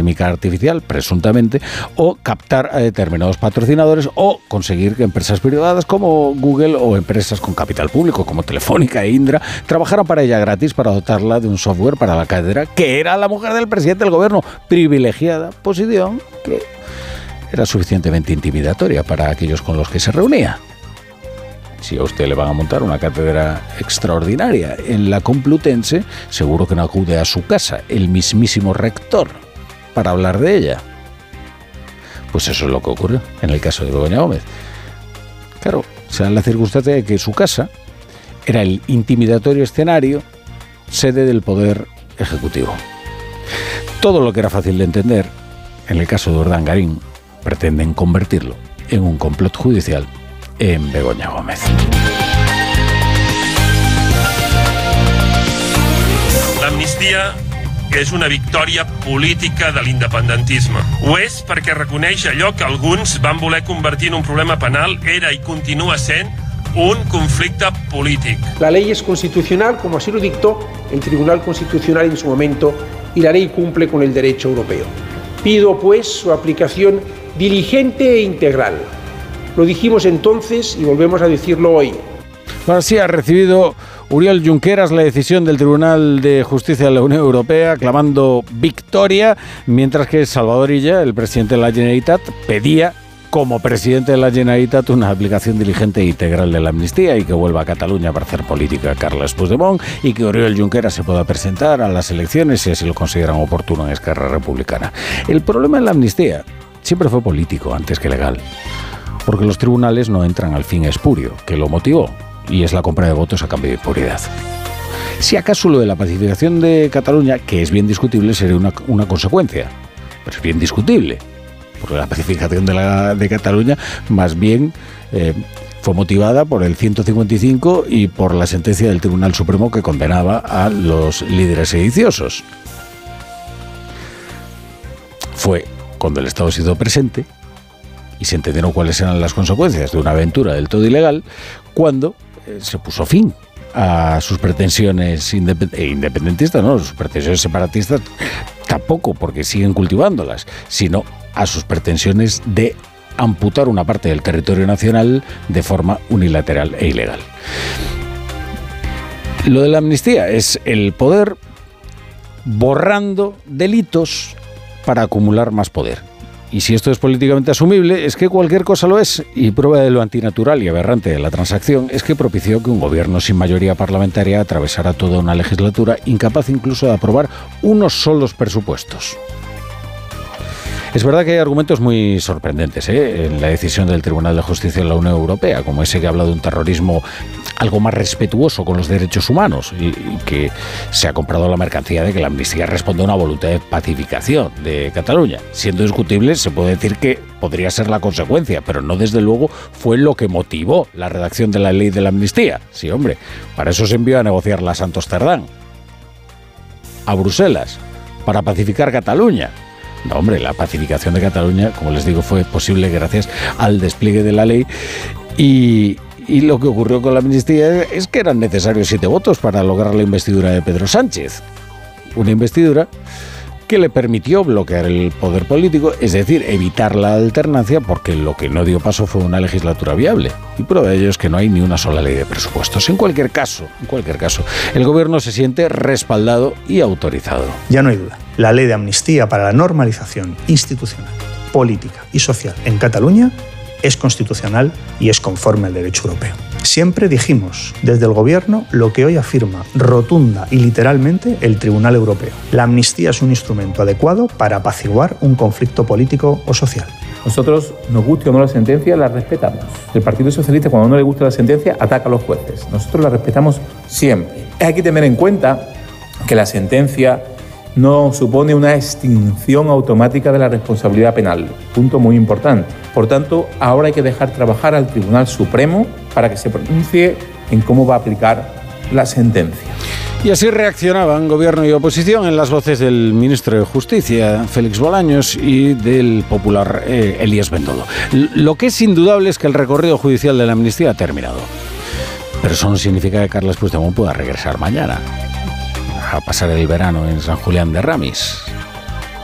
económica artificial, presuntamente, o captar a determinados patrocinadores o conseguir que empresas privadas como Google o empresas con capital público como Telefónica e Indra trabajaran para ella gratis para dotarla de un software para la cátedra, que era la mujer del presidente del gobierno, privilegiada posición que era suficientemente intimidatoria para aquellos con los que se reunía. Si a usted le van a montar una cátedra extraordinaria en la Complutense, seguro que no acude a su casa el mismísimo rector para hablar de ella. Pues eso es lo que ocurrió en el caso de Begoña Gómez. Claro, se da la circunstancia de que su casa era el intimidatorio escenario, sede del poder ejecutivo. Todo lo que era fácil de entender, en el caso de Urdangarín, pretenden convertirlo en un complot judicial en Begoña Gómez. L'amnistia és una victòria política de l'independentisme. Ho és perquè reconeix allò que alguns van voler convertir en un problema penal era i continua sent un conflicte polític. La ley es constitucional, como así lo dictó el Tribunal Constitucional en su momento, y la ley cumple con el derecho europeo. Pido, pues, su aplicación diligente e integral. Lo dijimos entonces y volvemos a decirlo hoy. Ahora sí ha recibido Oriol Junqueras la decisión del Tribunal de Justicia de la Unión Europea clamando victoria, mientras que Salvador Illa, el presidente de la Generalitat, pedía como presidente de la Generalitat una aplicación diligente e integral de la amnistía y que vuelva a Cataluña para hacer política Carles Puigdemont y que Oriol Junqueras se pueda presentar a las elecciones si así lo consideran oportuno en Esquerra Republicana. El problema en la amnistía siempre fue político antes que legal, porque los tribunales no entran al fin espurio, que lo motivó, y es la compra de votos a cambio de impunidad. Si acaso lo de la pacificación de Cataluña, que es bien discutible, sería una consecuencia, pero es bien discutible, porque la pacificación de Cataluña más bien fue motivada por el 155 y por la sentencia del Tribunal Supremo que condenaba a los líderes sediciosos. Fue cuando el Estado se hizo presente y se entendieron cuáles eran las consecuencias de una aventura del todo ilegal, cuando se puso fin a sus pretensiones independentistas, no, sus pretensiones separatistas tampoco, porque siguen cultivándolas, sino a sus pretensiones de amputar una parte del territorio nacional de forma unilateral e ilegal. Lo de la amnistía es el poder borrando delitos para acumular más poder. Y si esto es políticamente asumible, es que cualquier cosa lo es. Y prueba de lo antinatural y aberrante de la transacción es que propició que un gobierno sin mayoría parlamentaria atravesara toda una legislatura, incapaz incluso de aprobar unos solos presupuestos. Es verdad que hay argumentos muy sorprendentes en la decisión del Tribunal de Justicia de la Unión Europea, como ese que habla de un terrorismo algo más respetuoso con los derechos humanos y que se ha comprado la mercancía de que la amnistía responde a una voluntad de pacificación de Cataluña. Siendo discutible, se puede decir que podría ser la consecuencia, pero no desde luego fue lo que motivó la redacción de la ley de la amnistía. Sí, hombre, para eso se envió a negociar la Santos Cerdán a Bruselas, para pacificar Cataluña. No, hombre, la pacificación de Cataluña, como les digo, fue posible gracias al despliegue de la ley y lo que ocurrió con la amnistía es que eran necesarios 7 votos para lograr la investidura de Pedro Sánchez. Una investidura que le permitió bloquear el poder político, es decir, evitar la alternancia, porque lo que no dio paso fue una legislatura viable. Y prueba de ello es que no hay ni una sola ley de presupuestos. En cualquier caso, el gobierno se siente respaldado y autorizado. Ya no hay duda. La ley de amnistía para la normalización institucional, política y social en Cataluña es constitucional y es conforme al derecho europeo. Siempre dijimos desde el Gobierno lo que hoy afirma rotunda y literalmente el Tribunal Europeo. La amnistía es un instrumento adecuado para apaciguar un conflicto político o social. Nosotros, nos guste o no la sentencia, la respetamos. El Partido Socialista, cuando no le gusta la sentencia, ataca a los jueces. Nosotros la respetamos siempre. Hay que tener en cuenta que la sentencia no supone una extinción automática de la responsabilidad penal. Punto muy importante. Por tanto, ahora hay que dejar trabajar al Tribunal Supremo para que se pronuncie en cómo va a aplicar la sentencia. Y así reaccionaban gobierno y oposición en las voces del ministro de Justicia, Félix Bolaños, y del popular Elías Bendodo. Lo que es indudable es que el recorrido judicial de la amnistía ha terminado. Pero eso no significa que Carles Puigdemont pueda regresar mañana a pasar el verano en San Julián de Ramis.